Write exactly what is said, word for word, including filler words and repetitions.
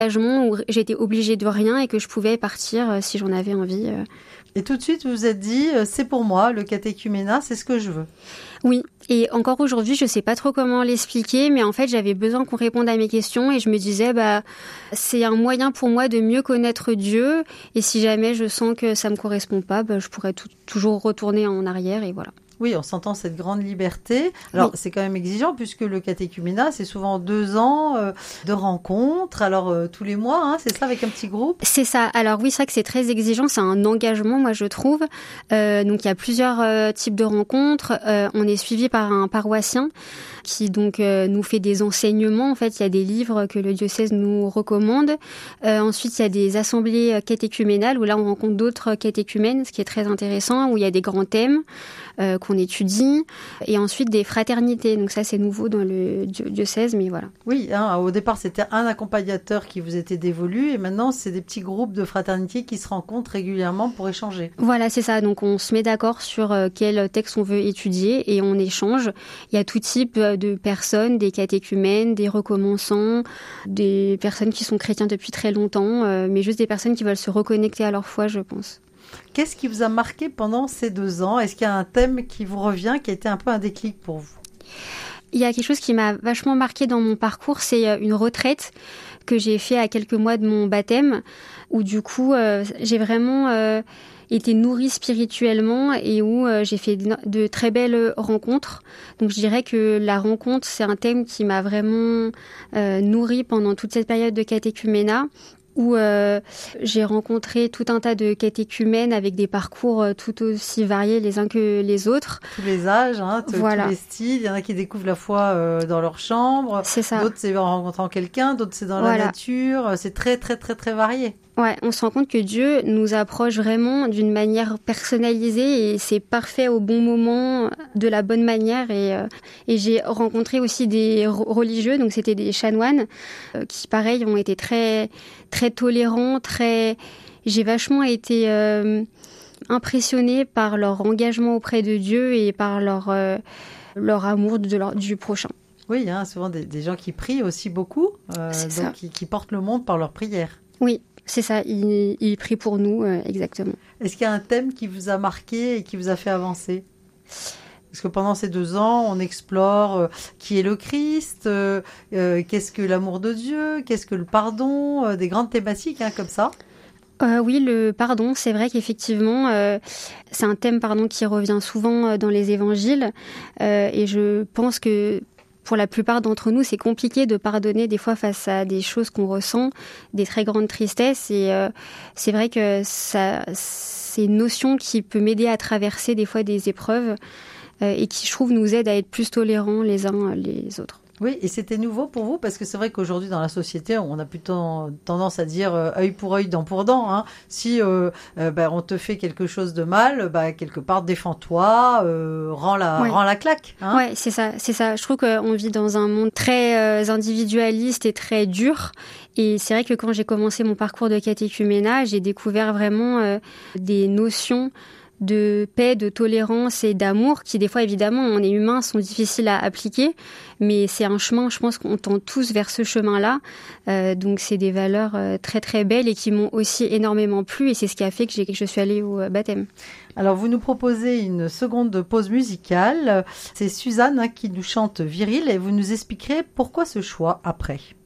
engagement où j'étais obligée de rien et que je pouvais partir si j'en avais envie. Et tout de suite, vous vous êtes dit, c'est pour moi, le catéchuménat, c'est ce que je veux. Oui, et encore aujourd'hui, je sais pas trop comment l'expliquer, mais en fait, j'avais besoin qu'on réponde à mes questions et je me disais, bah, c'est un moyen pour moi de mieux connaître Dieu. Et si jamais je sens que ça me correspond pas, bah, je pourrais tout, toujours retourner en arrière et voilà. Oui, on s'entend cette grande liberté. Alors, oui. C'est quand même exigeant puisque le catéchuménat, c'est souvent deux ans euh, de rencontres. Alors, euh, tous les mois, hein, c'est ça, avec un petit groupe? C'est ça. Alors oui, c'est vrai que c'est très exigeant. C'est un engagement, moi, je trouve. Euh, donc, il y a plusieurs euh, types de rencontres. Euh, on est suivi par un paroissien qui donc euh, nous fait des enseignements. En fait, il y a des livres que le diocèse nous recommande. Euh, ensuite, il y a des assemblées catéchuménales où là, on rencontre d'autres catéchumènes, ce qui est très intéressant, où il y a des grands thèmes euh, qu'on étudie. Et ensuite, des fraternités. Donc ça, c'est nouveau dans le diocèse, mais voilà. Oui, hein, au départ, c'était un accompagnateur qui vous était dévolu et maintenant, c'est des petits groupes de fraternité qui se rencontrent régulièrement pour échanger. Voilà, c'est ça. Donc, on se met d'accord sur euh, quel texte on veut étudier et on échange. Il y a tout type de personnes, des catéchumènes, des recommençants, des personnes qui sont chrétiens depuis très longtemps, euh, mais juste des personnes qui veulent se reconnecter à leur foi, je pense. Qu'est-ce qui vous a marqué pendant ces deux ans? Est-ce qu'il y a un thème qui vous revient, qui a été un peu un déclic pour vous? Il y a quelque chose qui m'a vachement marqué dans mon parcours, c'est une retraite que j'ai fait à quelques mois de mon baptême, où du coup, euh, j'ai vraiment euh, été nourrie spirituellement et où euh, j'ai fait de, de très belles rencontres. Donc je dirais que la rencontre, c'est un thème qui m'a vraiment euh, nourrie pendant toute cette période de catéchuménat, où euh, j'ai rencontré tout un tas de catéchumènes avec des parcours euh, tout aussi variés les uns que les autres. Tous les âges, hein, t- voilà. tous les styles. Il y en a qui découvrent la foi euh, dans leur chambre. C'est ça. D'autres, c'est en rencontrant quelqu'un. D'autres, c'est dans voilà. la nature. C'est très, très, très, très varié. Ouais, on se rend compte que Dieu nous approche vraiment d'une manière personnalisée et c'est parfait au bon moment, de la bonne manière. Et, euh, et j'ai rencontré aussi des religieux, donc c'était des chanoines, euh, qui pareil ont été très, très tolérants, très. J'ai vachement été euh, impressionnée par leur engagement auprès de Dieu et par leur, euh, leur amour de leur, du prochain. Oui, hein, souvent des, des gens qui prient aussi beaucoup, euh, donc qui, qui portent le monde par leur prière. Oui. C'est ça, il, il prie pour nous, euh, exactement. Est-ce qu'il y a un thème qui vous a marqué et qui vous a fait avancer? Parce que pendant ces deux ans, on explore euh, qui est le Christ, euh, euh, qu'est-ce que l'amour de Dieu, qu'est-ce que le pardon, euh, des grandes thématiques hein, comme ça. Euh, oui, le pardon, c'est vrai qu'effectivement, euh, c'est un thème pardon, qui revient souvent dans les évangiles. Euh, et je pense que pour la plupart d'entre nous, c'est compliqué de pardonner des fois face à des choses qu'on ressent, des très grandes tristesses. Et euh, c'est vrai que ça, c'est une notion qui peut m'aider à traverser des fois des épreuves euh, et qui, je trouve, nous aide à être plus tolérants les uns les autres. Oui, et c'était nouveau pour vous parce que c'est vrai qu'aujourd'hui dans la société, on a plutôt tendance à dire euh, œil pour œil, dent pour dent. Hein. Si euh, euh, bah, on te fait quelque chose de mal, bah, quelque part défends-toi, euh, rends la, ouais. rends la claque. Hein. Ouais, c'est ça, c'est ça. Je trouve qu'on vit dans un monde très euh, individualiste et très dur. Et c'est vrai que quand j'ai commencé mon parcours de catéchuménat, j'ai découvert vraiment euh, des notions de paix, de tolérance et d'amour qui, des fois, évidemment, on est humain, sont difficiles à appliquer. Mais c'est un chemin, je pense qu'on tend tous vers ce chemin-là. Euh, donc, c'est des valeurs euh, très, très belles et qui m'ont aussi énormément plu. Et c'est ce qui a fait que, j'ai, que je suis allée au baptême. Alors, vous nous proposez une seconde pause musicale. C'est Suzanne hein, qui nous chante Viril et vous nous expliquerez pourquoi ce choix après.